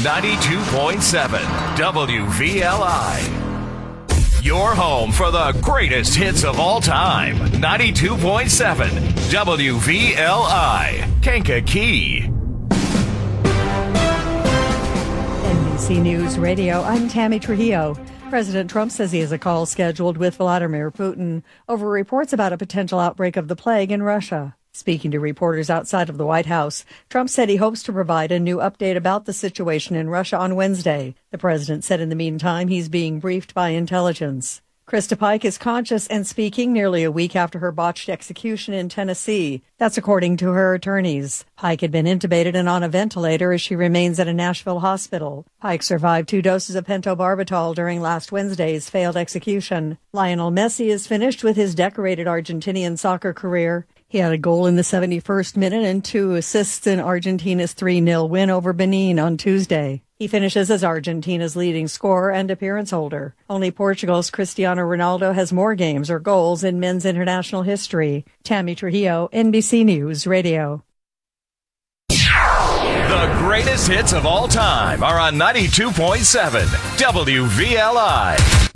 92.7 WVLI. Your home for the greatest hits of all time. 92.7 WVLI. Kankakee. NBC News Radio, I'm Tammy Trujillo. President Trump says he has a call scheduled with Vladimir Putin over reports about a potential outbreak of the plague in Russia. Speaking to reporters outside of the White House, Trump said he hopes to provide a new update about the situation in Russia on Wednesday. The president said in the meantime he's being briefed by intelligence. Krista Pike is conscious and speaking nearly a week after her botched execution in Tennessee. That's according to her attorneys. Pike had been intubated and on a ventilator as she remains at a Nashville hospital. Pike survived 2 doses of pentobarbital during last Wednesday's failed execution. Lionel Messi is finished with his decorated Argentinian soccer career. He had a goal in the 71st minute and 2 assists in Argentina's 3-0 win over Benin on Tuesday. He finishes as Argentina's leading scorer and appearance holder. Only Portugal's Cristiano Ronaldo has more games or goals in men's international history. Tammy Trujillo, NBC News Radio. The greatest hits of all time are on 92.7 WVLI.